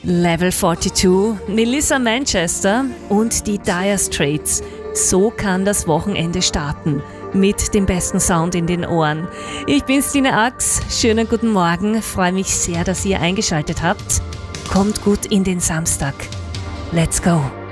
Level 42, Melissa Manchester und die Dire Straits. So kann das Wochenende starten. Mit dem besten Sound in den Ohren. Ich bin Stine Ax. Schönen guten Morgen. Freue mich sehr, dass ihr eingeschaltet habt. Kommt gut in den Samstag. Let's go.